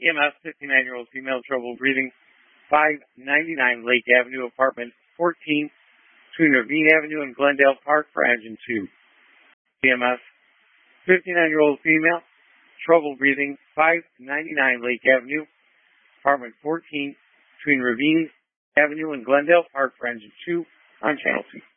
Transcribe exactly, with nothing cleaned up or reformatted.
E M S, fifty-nine-year-old female, trouble breathing, five ninety-nine Lake Avenue, apartment fourteen, between Ravine Avenue and Glendale Park for engine two. E M S, fifty-nine-year-old female, trouble breathing, five ninety-nine Lake Avenue, apartment fourteen, between Ravine Avenue and Glendale Park for engine two on channel two.